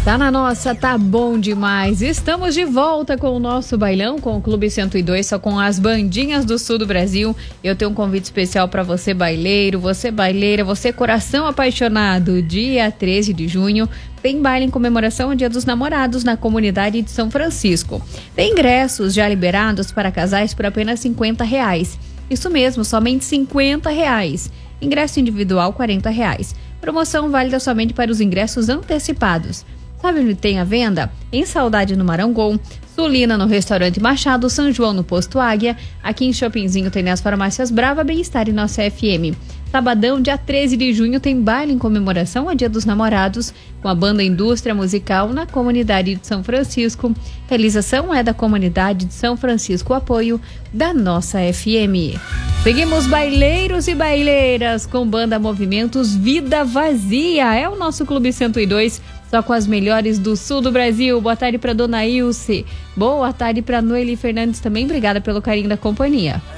Tá na nossa, tá bom demais. Estamos de volta com o nosso bailão, com o Clube 102, só com as bandinhas do sul do Brasil. Eu tenho um convite especial para você baileiro, você baileira, você coração apaixonado. Dia 13 de junho tem baile em comemoração ao Dia dos Namorados na comunidade de São Francisco. Tem ingressos já liberados para casais por apenas R$50. Isso mesmo, somente R$50. Ingresso individual R$40. Promoção válida somente para os ingressos antecipados. Sabe onde tem a venda? Em Saudade no Marangon, Sulina no Restaurante Machado, São João no Posto Águia, aqui em Shoppingzinho tem nas farmácias Brava, Bem-Estar e Nossa FM. Sabadão, dia 13 de junho, tem baile em comemoração ao Dia dos Namorados, com a banda Indústria Musical na comunidade de São Francisco. Realização é da comunidade de São Francisco, apoio da Nossa FM. Seguimos baileiros e baileiras com banda Movimentos Vida Vazia. É o nosso Clube 102, só com as melhores do sul do Brasil. Boa tarde para dona Ilse. Boa tarde para Noeli Fernandes também. Obrigada pelo carinho da companhia.